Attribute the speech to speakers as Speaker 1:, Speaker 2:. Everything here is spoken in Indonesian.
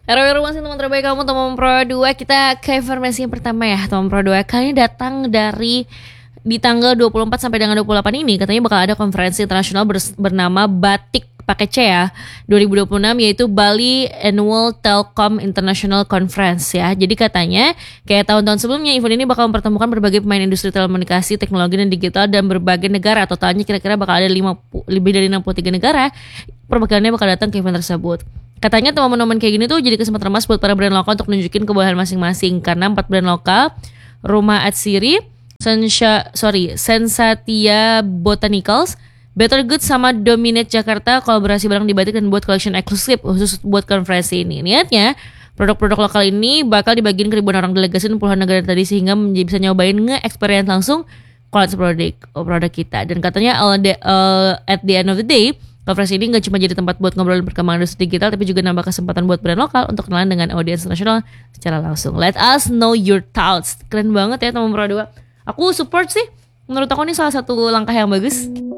Speaker 1: RW Rumah teman terbaik kamu, teman Pro 2. Kita ke informasi yang pertama ya, teman Pro 2. Kali ini datang dari di tanggal 24 sampai dengan 28 ini katanya bakal ada konferensi internasional bernama Batik pakai C ya 2026, yaitu Bali Annual Telkom International Conference ya. Jadi katanya kayak tahun-tahun sebelumnya, event ini bakal mempertemukan berbagai pemain industri telekomunikasi, teknologi dan digital dan berbagai negara. Totalnya kira-kira bakal ada lebih dari 63 negara. Perwakilannya bakal datang ke event tersebut. Katanya momen-momen kayak gini tuh jadi kesempatan emas buat para brand lokal untuk nunjukin kebolehan masing-masing, karena 4 brand lokal, Rumah Atsiri, Sensatia Botanicals, Better Good sama Dominate Jakarta kolaborasi bareng di Batik dan buat collection eksklusif khusus buat konferensi ini. Niatnya produk-produk lokal ini bakal dibagiin ke ribuan orang delegasi dan puluhan negara tadi, sehingga bisa nyobain nge-experience langsung kualitas produk kita. Dan katanya at the end of the day, konferensi ini gak cuma jadi tempat buat ngobrolin perkembangan industri digital, tapi juga nambah kesempatan buat brand lokal untuk kenalan dengan audiens nasional secara langsung. Let us know your thoughts. Keren banget ya teman Pro 2. Aku support sih. Menurut aku ini salah satu langkah yang bagus.